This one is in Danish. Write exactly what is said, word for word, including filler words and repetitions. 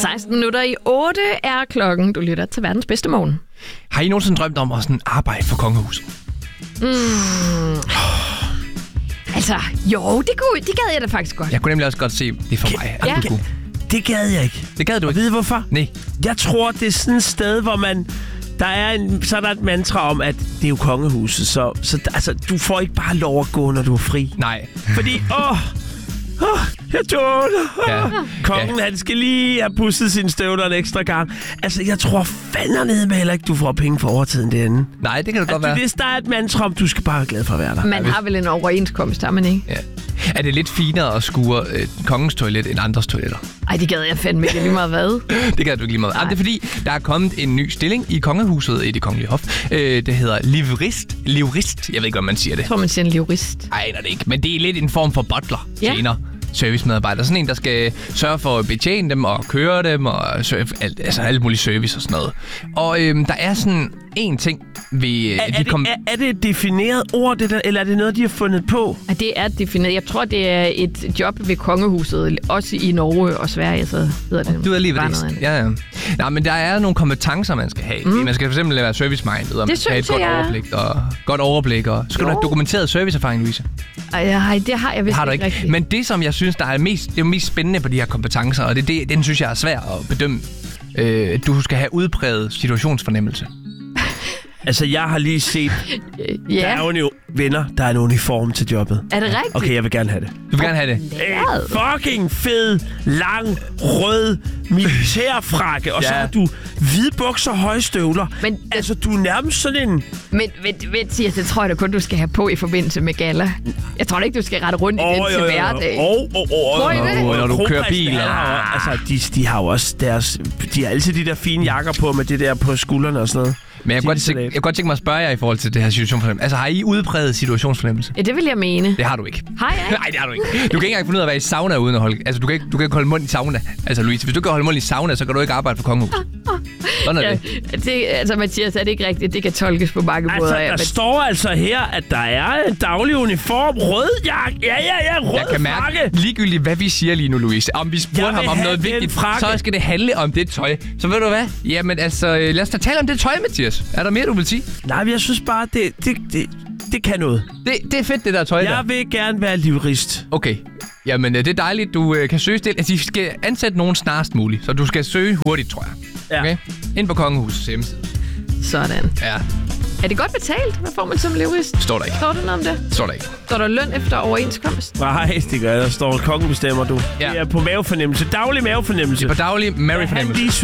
seksten minutter i otte er klokken. Du lytter til verdens bedste morgen. Har I nogensinde drømt om at sådan arbejde for kongehuset? Mm. Altså, jo, det, kunne, det gad jeg da faktisk godt. Jeg kunne nemlig også godt se det for mig, at ja. du kunne. Det gad jeg ikke. Det gad du ikke? Ved du hvorfor? Nej. Jeg tror, det er sådan et sted, hvor man... Der er en, så er der et mantra om, at det er jo kongehuset, så, så altså, du får ikke bare lov at gå, når du er fri. Nej. Fordi, åh, åh jeg tåler. Ja. Kongen, ja. han skal lige have pusset sine støvler en ekstra gang. Altså, jeg tror fandme med heller ikke, du får penge for overtiden derinde. Nej, det kan det altså, godt være. Hvis der er et mantra om, du skal bare være glad for at være der. Man har vel en overenskomst, har man ikke? Ja. Er det lidt finere at skure øh, kongens toilet end andres toiletter? Ej, det gad jeg fandme ikke lige meget hvad. Det gad du ikke lige meget. Jamen, det er fordi, der er kommet en ny stilling i kongehuset i det kongelige hof. Øh, det hedder livrist. Livrist. Jeg ved ikke, hvad man siger det. Jeg tror, man siger en livrist. Ej, det er det ikke. Men det er lidt en form for butler. Ja. Tjener. Servicemedarbejder. Sådan en, der skal sørge for at betjene dem og køre dem og serve, alt, altså alt muligt service og sådan noget. Og øhm, der er sådan en ting ved... Er, de er, det, kom... er, er det et defineret ord, det der, eller er det noget, de har fundet på? Ja, det er defineret. Jeg tror, det er et job ved kongehuset. Også i Norge og Sverige, så hedder det. Du ved lige, hvad det er. Ja, ja. Nej, men der er nogle kompetencer, man skal have. Mm. Man skal for eksempel være service-minded, og man skal have et godt jeg... overblik. Og, godt overblik og skal jo. Du have dokumenteret serviceerfaring, Louise? Ej, det har jeg vist har du ikke rigtigt. Men det, som jeg synes, der er mest, det er mest spændende på de her kompetencer, og det, det, den synes jeg er svært at bedømme. Øh, du skal have udpræget situationsfornemmelse. Altså, jeg har lige set... Ja. Der er jo venner, der er en uniform til jobbet. Er det rigtigt? Okay, jeg vil gerne have det. Du vil gerne have det? En fucking fed, lang, rød militærfrakke, og ja. Så har du hvide bukser og høje støvler. Men altså, du er nærmest sådan en... Men vent, vent, Sias, det tror jeg da kun, du skal have på i forbindelse med gala. Jeg tror da ikke, du skal rette rundt i oh, den til jo, jo. hverdag. Åh, åh, åh. Tror I det? Når du kører bil. Og... Altså, de, de har jo også deres... De har altid de der fine jakker på med det der på skuldrene og sådan noget. Men jeg kan, godt tænke, jeg kan godt tænke mig at spørge jer i forhold til det her situationsfornemmelse. Altså, har I udpræget situationsfornemmelse? Ja, det vil jeg mene. Det har du ikke. Har jeg? Nej, det har du ikke. Du kan ikke engang finde ud af at være i sauna uden at holde... Altså, du kan ikke, du kan ikke holde mund i sauna. Altså, Louise, hvis du kan holde mund i sauna, så kan du ikke arbejde for kongehuset. Sådan er ja, det. det. Altså, Mathias, er det ikke rigtigt? Det kan tolkes på mange altså, måder. Der men... står altså her, at der er en daglig uniform, rød jakke. Ja, ja, ja, rød Jeg kan mærke, frakke. Ligegyldigt hvad vi siger lige nu, Louise. Om vi spurgte ham om noget vigtigt, så skal det handle om det tøj. Så ved du hvad? Jamen altså, lad os da tale om det tøj, Mathias. Er der mere, du vil sige? Nej, men jeg synes bare, det, det, det, det kan noget. Det, det er fedt, det der tøj jeg der. Jeg vil gerne være livrist. Okay. Jamen, det er dejligt, du øh, kan søge stil. Altså, de skal ansætte nogen snarest muligt, så du skal søge hurtigt, tror jeg. Ja. Okay? Ind på kongehusets hjemmeside. Sådan. Ja. Er det godt betalt? Hvad får man som livrist? Står der ikke. Står der noget om det? Står der ikke. Står der løn efter overenskomst? Nej, det gør der står kongen bestemmer, du. Ja. Det er på mavefornemmelse. Daglig mavefornemmelse. Det er på daglig Mary-fornemmelse.